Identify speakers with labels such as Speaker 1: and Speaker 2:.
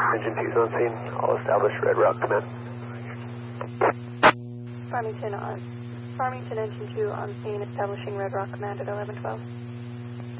Speaker 1: Engine 2's on scene. All established. Red Rock command.
Speaker 2: Farmington Engine 2 on scene, establishing Red Rock command at 1112.